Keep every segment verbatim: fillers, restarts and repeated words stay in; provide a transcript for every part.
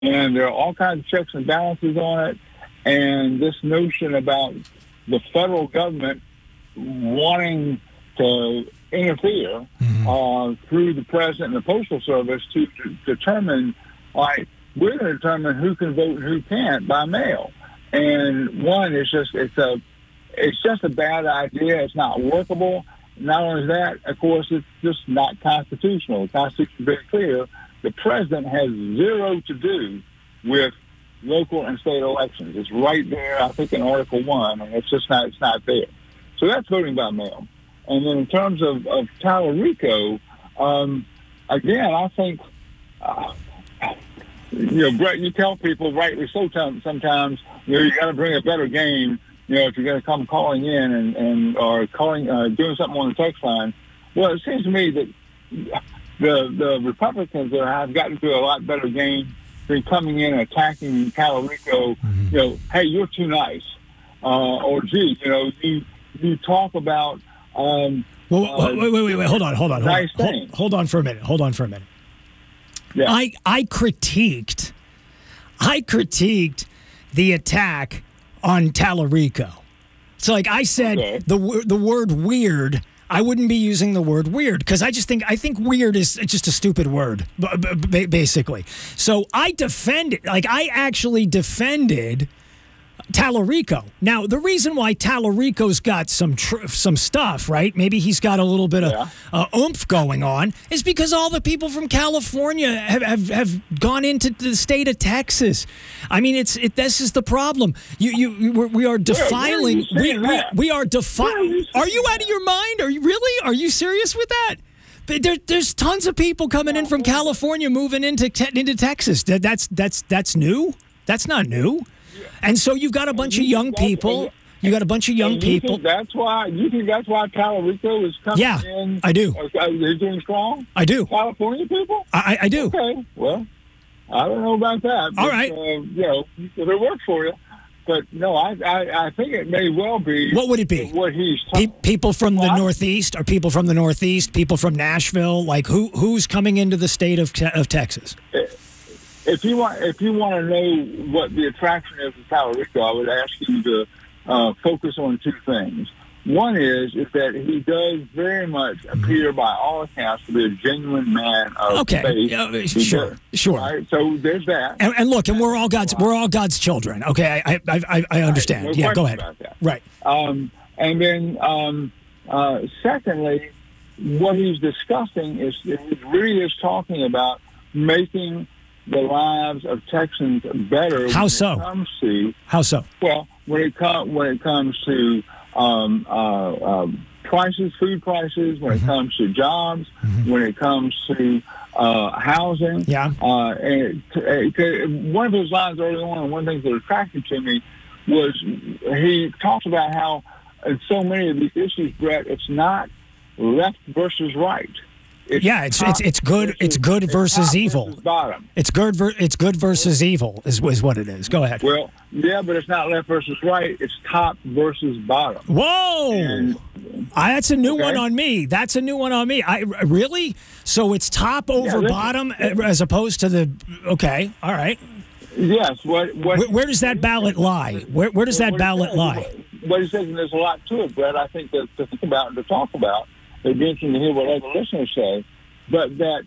And there are all kinds of checks and balances on it. And this notion about the federal government wanting to interfere mm-hmm. uh, through the president and the Postal Service to, to determine, like, we're going to determine who can vote and who can't by mail. And one, it's just it's a it's just a bad idea. It's not workable. Not only that, of course, it's just not constitutional. The Constitution is very clear. The president has zero to do with local and state elections. It's right there, I think, in Article One, and it's just not it's not there. So that's voting by mail. And then in terms of, of Tallarico, um, again, I think, uh, you know, Brett, you tell people, rightly so sometimes, you know, you got to bring a better game, you know, if you're going to come calling in and, and or calling, uh, doing something on the text line. Well, it seems to me that the the Republicans there have gotten to do a lot better game than coming in and attacking Tallarico, mm-hmm. you know, hey, you're too nice. Uh, or, gee, you know, you, you talk about... Um, well, uh, wait, wait, wait, wait, hold on, hold on, hold nice on. Hold, hold on for a minute, hold on for a minute. Yeah. I, I critiqued, I critiqued the attack on Tallarico. So, like I said, okay. the the word weird, I wouldn't be using the word weird because I just think I think weird is just a stupid word, basically. So I defended, like I actually defended Tallarico. Now, the reason why Tallarico's got some tr- some stuff, right? Maybe he's got a little bit of yeah. uh, oomph going on, is because all the people from California have, have, have gone into the state of Texas. I mean, it's it. This is the problem. You you we're, we are defiling. Where, where are we, we we are defiling. Are you out of your mind? Are you really? Are you serious with that? There, there's tons of people coming in from California moving into te- into Texas. That, that's that's that's new. That's not new. And so you've got a bunch of young people. You got a bunch of young you people. Think that's why you think that's why Tallarico is coming yeah, in. I do. They're doing strong. I do. California people. I, I do. Okay. Well, I don't know about that. But, all right. Uh, you know, if it works for you. But no, I, I I think it may well be. What would it be? What he's Pe- people from the what? Northeast, or people from the Northeast, people from Nashville. Like who who's coming into the state of te- of Texas? It, If you want, if you want to know what the attraction is to Tallarico, I would ask you to uh, focus on two things. One is is that he does very much appear, by all accounts, to be a genuine man of okay. faith. Uh, sure, does, sure. Right? So there's that. And, and look, and we're all God's we're all God's children. Okay, I I I, I understand. Right. No yeah, go ahead. About that. Right. Um, and then, um, uh, secondly, what he's discussing is he really is talking about making the lives of Texans better. How when so? It comes to, How so? Well, when it comes when it comes to um, uh, um, prices, food prices, when mm-hmm. it comes to jobs, mm-hmm. when it comes to uh, housing. Yeah. Uh, and it, it, one of his lines early on, and one of the things that attracted to me was he talks about how in so many of these issues, Brett, it's not left versus right. It's yeah, it's it's it's good. versus, it's good versus it's evil. Versus bottom. It's good. Ver, it's good versus evil is is what it is. Go ahead. Well, yeah, but it's not left versus right. It's top versus bottom. Whoa, and, I, that's a new okay. one on me. That's a new one on me. I really. So it's top over yeah, bottom as opposed to the. Okay, all right. Yes. What? what where, where does that ballot lie? Where where does that ballot says, lie? What he says, and there's a lot to it, Brett. I think that to think about and to talk about. It'd be interesting to hear what other listeners say, but that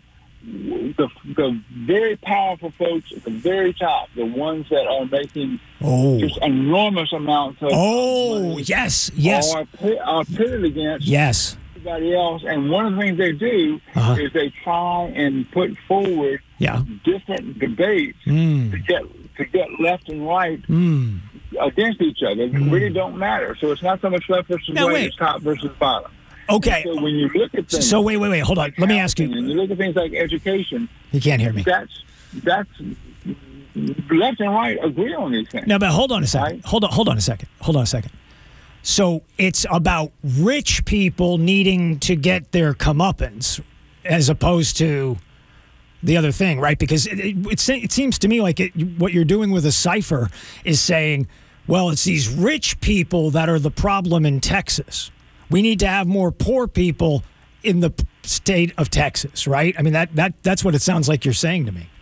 the the very powerful folks at the very top, the ones that are making oh. just enormous amounts of oh money, yes yes are, are pitted against yes everybody else. And one of the things they do uh-huh. is they try and put forward yeah. different debates mm. to get to get left and right. Mm. against each other. They mm. really don't matter. So it's not so much left versus now, right, wait. it's top versus bottom. Okay. So when you look at things, so wait, wait, wait, hold on. Let me ask you. And you look at things like education. You can't hear me. That's that's left and right agree on these things. No, but hold on a second. Right? Hold on, hold on a second. Hold on a second. So it's about rich people needing to get their comeuppance, as opposed to the other thing, right? Because it, it, it seems to me like it, what you're doing with a cipher is saying, well, it's these rich people that are the problem in Texas. We need to have more poor people in the state of Texas, right? I mean, that that that's what it sounds like you're saying to me.